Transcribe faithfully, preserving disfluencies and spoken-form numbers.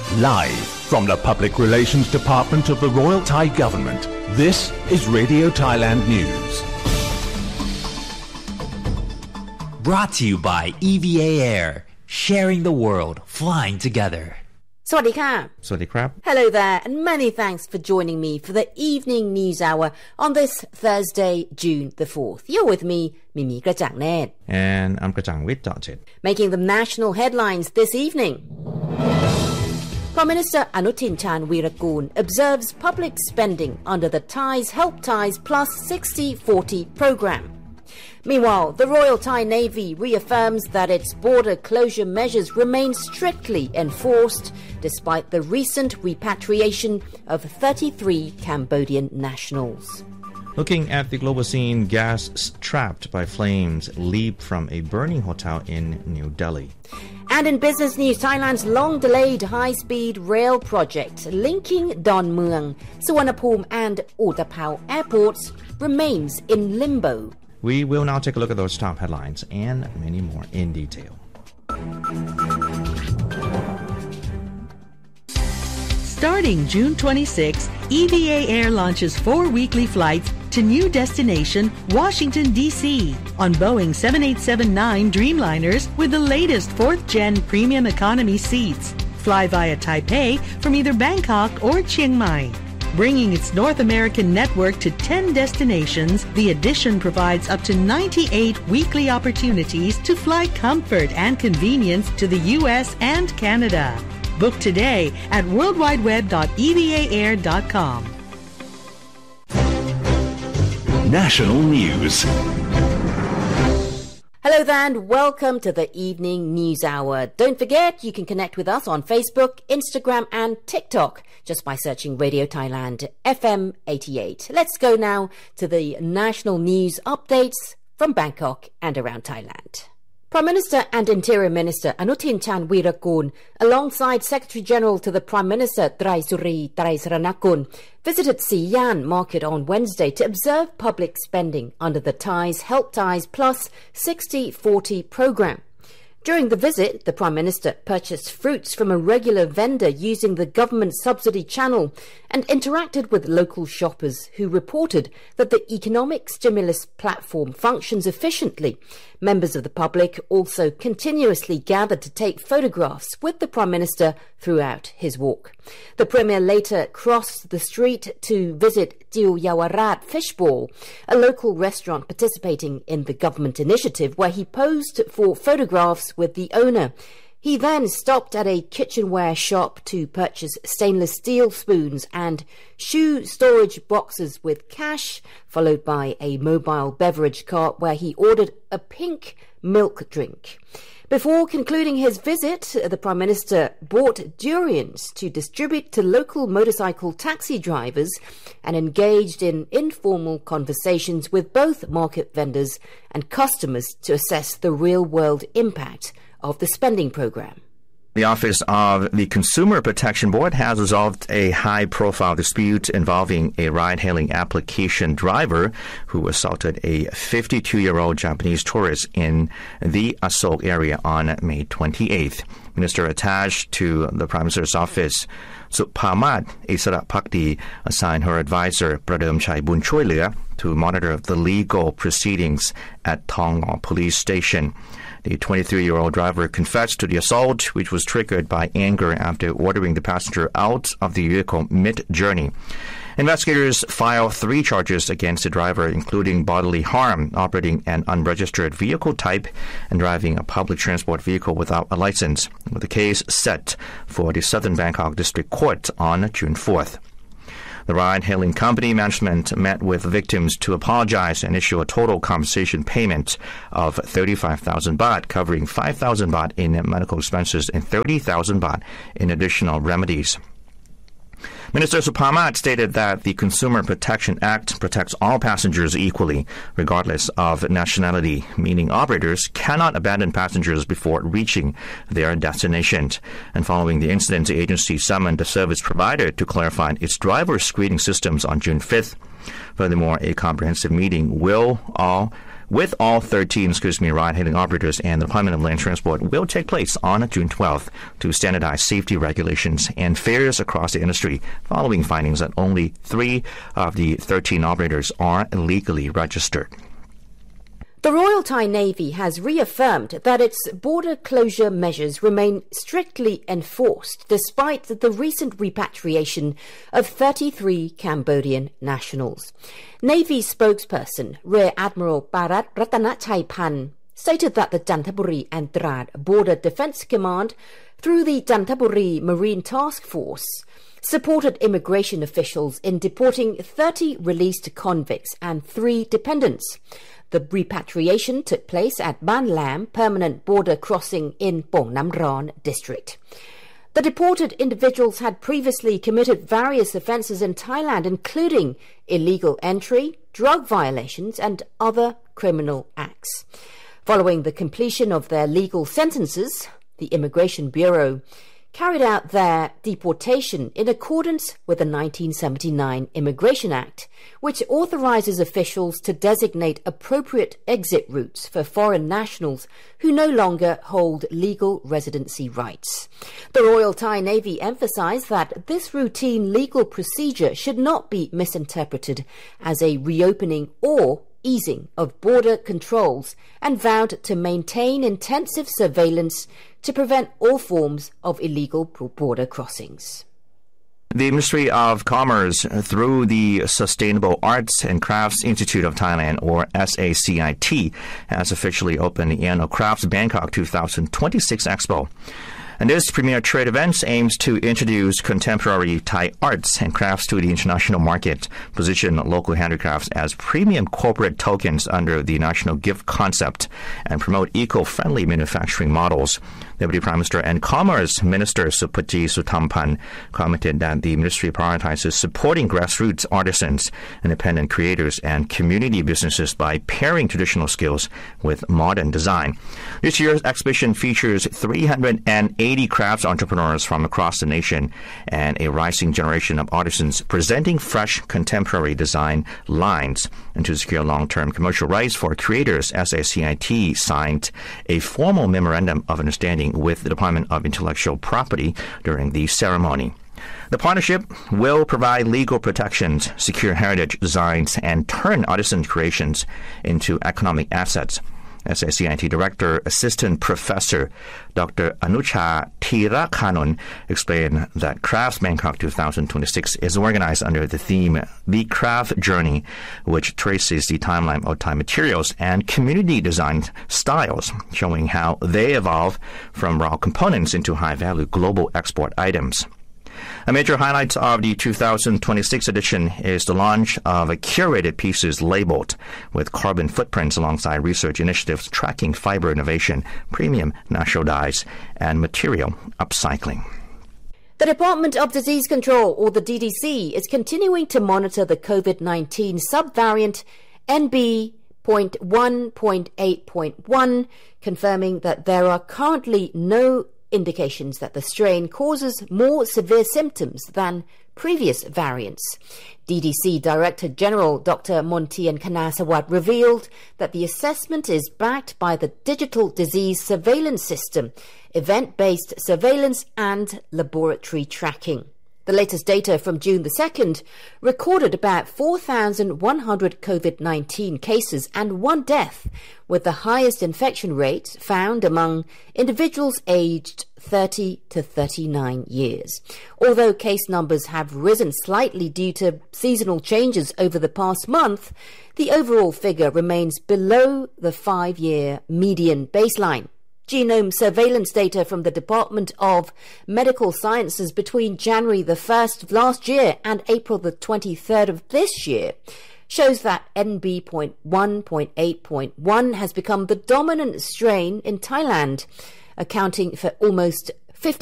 Live from the Public Relations Department of the Royal Thai Government, this is Radio Thailand News. Brought to you by E V A Air, sharing the world, flying together. สวัสดีค่ะสวัสดีครับ Hello there and many thanks for joining me for the evening news hour on this Thursday, June the fourth. You're with me, Mimi Krachangnet. And I'm Krachangwit Dotted. Making the national headlines this evening. Prime Minister Anutin Chan Weeragoon observes public spending under the Thai's Help Thais Plus sixty forty program. Meanwhile, the Royal Thai Navy reaffirms that its border closure measures remain strictly enforced despite the recent repatriation of thirty-three Cambodian nationals. Looking at the global scene, gas trapped by flames leap from a burning hotel in New Delhi. And in business news, Thailand's long-delayed high-speed rail project linking Don Mueang, Suvarnabhumi and Utapao airports remains in limbo. We will now take a look at those top headlines and many more in detail. Starting June twenty-sixth, E V A Air launches four weekly flights to new destination Washington, D C on Boeing seven eighty-seven nine Dreamliners with the latest fourth-gen premium economy seats. Fly via Taipei from either Bangkok or Chiang Mai. Bringing its North American network to ten destinations, the addition provides up to ninety-eight weekly opportunities to fly comfort and convenience to the U S and Canada. Book today at world wide web dot e v a air dot com. National News. Hello there and welcome to the Evening News Hour. Don't forget you can connect with us on Facebook, Instagram and TikTok just by searching Radio Thailand F M eighty-eight. Let's go now to the national news updates from Bangkok and around Thailand. Prime Minister and Interior Minister Anutin Chan Weeragoon, alongside Secretary-General to the Prime Minister Traisuri Traisaranakoon, visited Si Yan Market on Wednesday to observe public spending under the Thai's Help Thais Plus sixty forty program. During the visit, the Prime Minister purchased fruits from a regular vendor using the government subsidy channel and interacted with local shoppers who reported that the economic stimulus platform functions efficiently. Members of the public also continuously gathered to take photographs with the Prime Minister throughout his walk. The Premier later crossed the street to visit Tiu Yawarat Fishbowl, a local restaurant participating in the government initiative where he posed for photographs with the owner. He then stopped at a kitchenware shop to purchase stainless steel spoons and shoe storage boxes with cash, followed by a mobile beverage cart where he ordered a pink milk drink. Before concluding his visit, the Prime Minister bought durians to distribute to local motorcycle taxi drivers and engaged in informal conversations with both market vendors and customers to assess the real-world impact of the spending program. The Office of the Consumer Protection Board has resolved a high-profile dispute involving a ride-hailing application driver who assaulted a fifty-two-year-old Japanese tourist in the Asok area on May twenty-eighth. Minister attached to the Prime Minister's office, Suphamat Isarapakdi, assigned her advisor, Pradem Chai Bunchoylea, to monitor the legal proceedings at Thong Police Station. The twenty-three-year-old driver confessed to the assault, which was triggered by anger after ordering the passenger out of the vehicle mid-journey. Investigators filed three charges against the driver, including bodily harm, operating an unregistered vehicle type, and driving a public transport vehicle without a license, with the case set for the Southern Bangkok District Court on June fourth. The ride-hailing company management met with victims to apologize and issue a total compensation payment of thirty-five thousand baht, covering five thousand baht in medical expenses and thirty thousand baht in additional remedies. Minister Suphamat stated that the Consumer Protection Act protects all passengers equally, regardless of nationality, meaning operators cannot abandon passengers before reaching their destination. And following the incident, the agency summoned the service provider to clarify its driver screening systems on June fifth. Furthermore, a comprehensive meeting will all with all thirteen, excuse me, ride-hailing operators and the Department of Land Transport will take place on June twelfth to standardize safety regulations and fares across the industry, following findings that only three of the thirteen operators are legally registered. The Royal Thai Navy has reaffirmed that its border closure measures remain strictly enforced despite the recent repatriation of thirty-three Cambodian nationals. Navy spokesperson Rear Admiral Bharat Ratanachaipan stated that the Chanthaburi and Trad Border Defence Command, through the Chanthaburi Marine Task Force, supported immigration officials in deporting thirty released convicts and three dependents. The repatriation took place at Ban Lam Permanent Border Crossing in Pong Nam Ron district. The deported individuals had previously committed various offences in Thailand, including illegal entry, drug violations and other criminal acts. Following the completion of their legal sentences, the Immigration Bureau carried out their deportation in accordance with the nineteen seventy-nine Immigration Act, which authorises officials to designate appropriate exit routes for foreign nationals who no longer hold legal residency rights. The Royal Thai Navy emphasised that this routine legal procedure should not be misinterpreted as a reopening or easing of border controls, and vowed to maintain intensive surveillance to prevent all forms of illegal border crossings. The Ministry of Commerce, through the Sustainable Arts and Crafts Institute of Thailand, or S A C I T, has officially opened the Annual Crafts Bangkok twenty twenty-six Expo. And this premier trade event aims to introduce contemporary Thai arts and crafts to the international market, position local handicrafts as premium corporate tokens under the national gift concept, and promote eco-friendly manufacturing models. Deputy Prime Minister and Commerce Minister Supati Sutampan commented that the ministry prioritizes supporting grassroots artisans, independent creators, and community businesses by pairing traditional skills with modern design. This year's exhibition features three hundred eighty crafts entrepreneurs from across the nation and a rising generation of artisans presenting fresh contemporary design lines. And to secure long-term commercial rights for creators, S A C I T signed a formal memorandum of understanding with the Department of Intellectual Property during the ceremony. The partnership will provide legal protections, secure heritage designs, and turn artisan creations into economic assets. S A C I T Director Assistant Professor Doctor Anucha Thirakanon explained that Crafts Bangkok twenty twenty-six is organized under the theme The Craft Journey, which traces the timeline of Thai materials and community design styles, showing how they evolve from raw components into high-value global export items. A major highlight of the two thousand twenty-six edition is the launch of a curated pieces labeled with carbon footprints alongside research initiatives tracking fiber innovation, premium natural dyes, and material upcycling. The Department of Disease Control, or the D D C, is continuing to monitor the COVID nineteen subvariant N B point one point eight point one, confirming that there are currently no indications that the strain causes more severe symptoms than previous variants. D D C Director General Doctor Montian Kanasawat revealed that the assessment is backed by the Digital Disease Surveillance System, event-based surveillance and laboratory tracking. The latest data from June the second recorded about four thousand one hundred COVID nineteen cases and one death, with the highest infection rate found among individuals aged thirty to thirty-nine years. Although case numbers have risen slightly due to seasonal changes over the past month, the overall figure remains below the five-year median baseline. Genome surveillance data from the Department of Medical Sciences between January the first of last year and April the twenty-third of this year shows that N B point one point eight point one has become the dominant strain in Thailand, accounting for almost